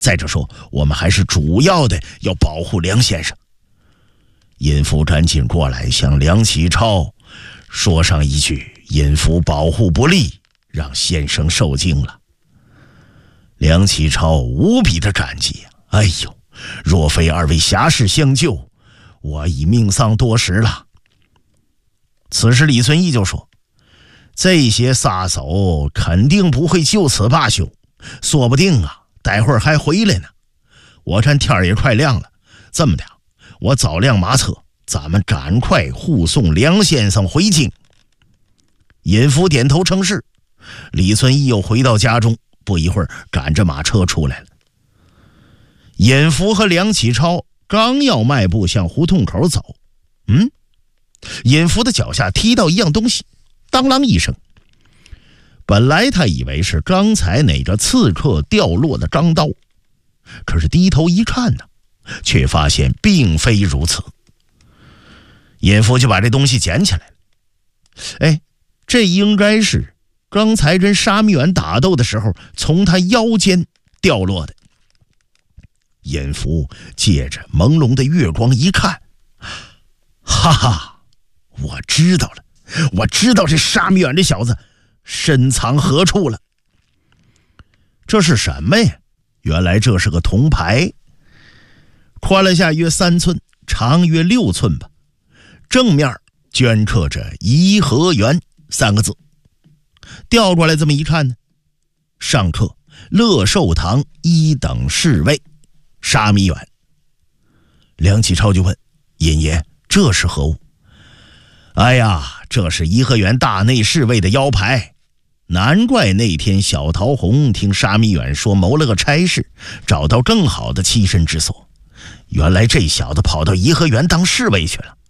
再者说，我们还是主要的要保护梁先生。尹福赶紧过来向梁启超说上一句：尹福保护不力，让先生受惊了。梁启超无比的感激啊！哎呦，若非二位侠士相救，我已命丧多时了。此时李存义就说：这些杀手肯定不会就此罢休，说不定啊待会儿还回来呢。我看天也快亮了，这么的，我早辆马车，咱们赶快护送梁先生回京。尹福点头称是。李存义又回到家中，不一会儿赶着马车出来了。尹福和梁启超刚要迈步向胡同口走，尹福的脚下踢到一样东西，当啷一声。本来他以为是刚才哪个刺客掉落的钢刀，可是低头一看呢，却发现并非如此。尹福就把这东西捡起来了。这应该是刚才跟沙弥远打斗的时候从他腰间掉落的。尹福借着朦胧的月光一看，哈哈，我知道了，我知道这沙弥远这小子深藏何处了。这是什么呀？原来这是个铜牌，宽了下约3寸，长约6寸吧。正面镌刻着颐和园3个字，调过来这么一看呢，上刻乐寿堂1等侍卫沙弥远。梁启超就问：尹爷，这是何物？哎呀，这是颐和园大内侍卫的腰牌。难怪那天小桃红听沙弥远说谋了个差事，找到更好的栖身之所，原来这小子跑到颐和园当侍卫去了。